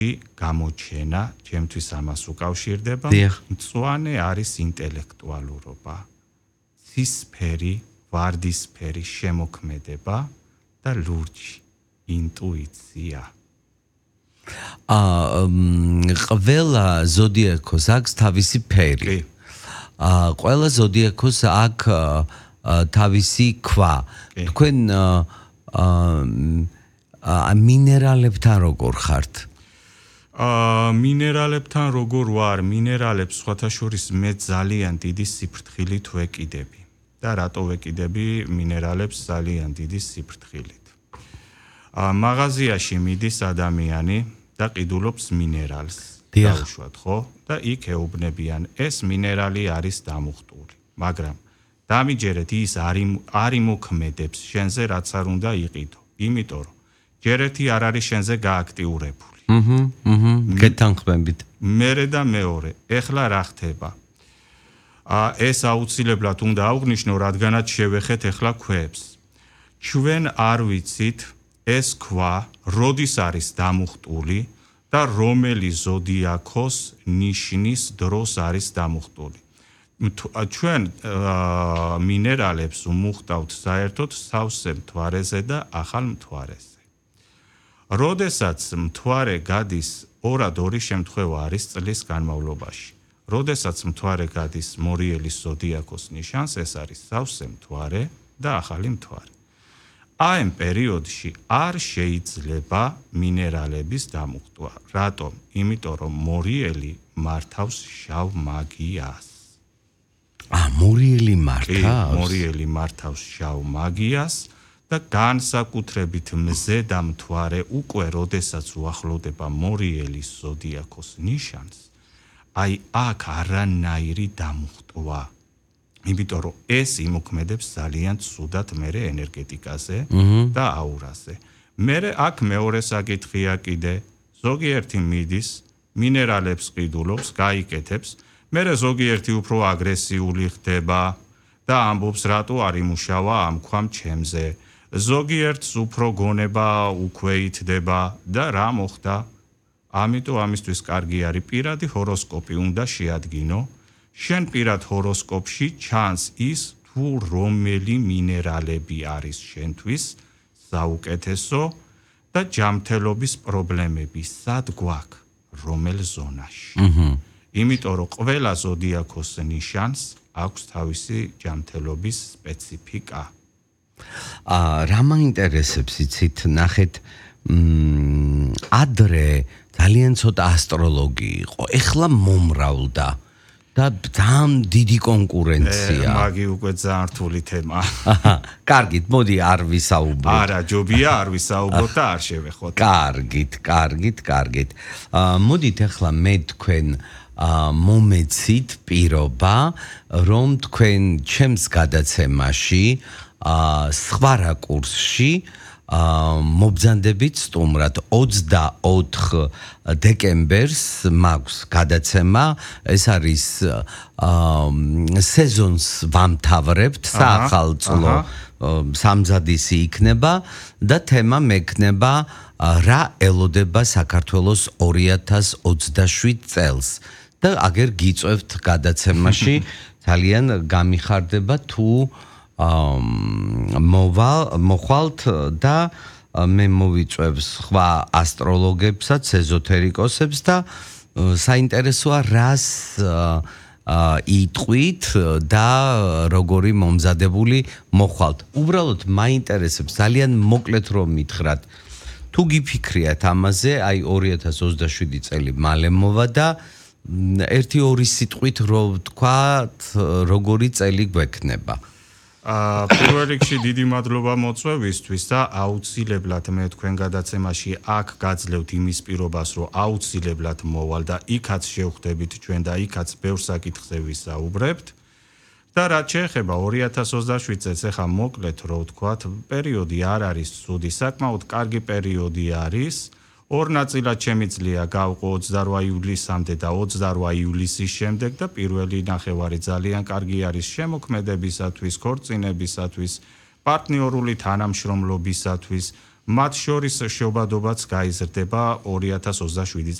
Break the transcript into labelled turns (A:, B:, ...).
A: გამოჩენა ჩემთვის ამას უკავშირდება მწვანე არის ინტელექტუალურობა ცისფერი ვარდისფერი შემოქმედება და ლურჯი ინტუიცია
B: ყველა ზოდიაქოს აქვს თავისი ფერი ყველა ზოდიაქოს აქვს თავისი ქვა თქვენ მინერალებთან როგორ ხართ
A: მინერალებთან როგორ ვარ მინერალებს სხვათა შორის მე ძალიან დიდი სიფრთხილით ვეკიდები და რატო ვეკიდები მინერალებს ძალიან დიდი სიფრთხილით მაღაზიაში მიდის ადამიანი და ყიდულობს მინერალს დაუშვათ ხო და იქ ეუბნებიან ეს მინერალი არის დამუხტული მაგრამ დამიჯერეთ ის არ იმოქმედებს შენზე რაც არ უნდა იყიდო იმიტომ რომ ჯერეთი არ არის შენზე გააქტიურებული
B: გეთანხმებით
A: მერე და მეორე ეხლა რა ხდება ეს აუცილებლად უნდა აღვნიშნო რადგანაც შევეხეთ ეხლა ქვებს ჩვენ არ ვიცით ეს ქვა როდის არის დამუხტული და რომელი ზოდიაქოს ნიშნის დროს არის დამუხტული ჩვენ მინერალებს უმუხტავთ საერთოდ სავსე მთვარეზე და ახალ მთვარეზე როდესაც მთვარე გადის ორად ორი შემთხვევა არის წლის განმავლობაში როდესაც მთვარე გადის მორიელის ზოდიაქოს ნიშანს ეს არის სავსე მთვარე და ახალი მთვარე ამ პერიოდში არ შეიძლება მინერალების დამუხტვა რატომ იმიტომ რომ მორიელი მართავს შავ მაგიას
B: მორიელი მართავს
A: მორიელი მართავს შავ მაგიას და განსაკუთრებით მზე და მთვარე უკვე როდესაც უახლოვდება მორიელის ზოდიაქოს ნიშანს აი აქ არანაირი დამუხტვა იმიტომ რომ ეს იმოქმედებს ძალიან ცუდად მერე ენერგეტიკაზე და აურაზე მერე აქ მეორე საკითხია კიდე ზოგიერთი მიდის მინერალებს ყიდულობს გაიკეთებს მერე ზოგიერთი უფრო აგრესიული ხდება და ამბობს რატო არ იმუშავა ამ ქვამ ჩემზე ზოგიერთს უფრო გონება უქვეითდება და რა მოხდა ამიტომ ამისთვის კარგი არის პირადი ჰოროსკოპი უნდა შეადგინო შენ პირად ჰოროსკოპში ჩანს ის თუ რომელი მინერალები არის შენთვის საუკეთესო და ჯანმრთელობის პრობლემები სად გვაქვს რომელ ზონაში იმიტომ რომ ყველა ზოდიაქოს ნიშანს აქვს თავისი ჯანმრთელობის სპეციფიკა
B: რა მაინტერესებს იცით ნახეთ ადრე ძალიან ცოტა ასტროლოგი იყო ეხლა მომრავლდა და ძალიან დიდი კონკურენცია
A: მაგი უკვე ძალიან რთული თემაა
B: კარგით მოდი არ ვისაუბროთ
A: არა ჯობია არ ვისაუბროთ და არ შევეხოთ
B: კარგით მოდით ეხლა მე თქვენ მომეცით პირობა რომ თქვენ ჩემს გადაცემაში სხვა რაკურსში მობრძანდებით სტუმრად 24 დეკემბერს მაქვს გადაცემა ეს არის სეზონს ვამთავრებთ საახალწლო სამზადისი იქნება და თემა მექნება რა ელოდება საქართველოს 2027 წელს და აგერ გიწევთ გადაცემაში ძალიან გამიხარდება თუ მოხვალთ და მე მოვიწევ სხვა ასტროლოგებსაც, ეზოთერიკოსებს და საინტერესოა რას იტყვით და როგორი მომზადებული მოხვალთ. უბრალოდ მაინტერესებს ძალიან მოკლედ რომ მითხრათ. თუ გიფიქრიათ ამაზე, აი 2027 წელი მალე მოვა და 1-2 სიტყვით რო ვთქვათ, როგორი წელი გვექნება.
A: პირველ რიგში დიდი მადლობა მოწვევისთვის და აუცილებლად მე თქვენ გადაცემაში აქ გაძლევთ იმის პირობას, რომ აუცილებლად მოვალ და იქაც შევხვდებით ჩვენ და იქაც ბევრ საკითხზე ვისაუბრებთ. და რაც შეეხება 2027 წელს, ახლა მოკლედ რო ვთქვათ, პერიოდი არ არის ცუდი, საკმაოდ კარგი პერიოდი არის. ორ ნაწილად შემიძლია გავყო 28 ივლისამდე და 28 ივლისის შემდეგ და პირველი ნახევარი ძალიან კარგი არის შემოქმედებისათვის, ქორწინებისათვის, პარტნიორული თანამშრომლობისათვის, მათ შორის შეობადობაც გაიზრდება 2027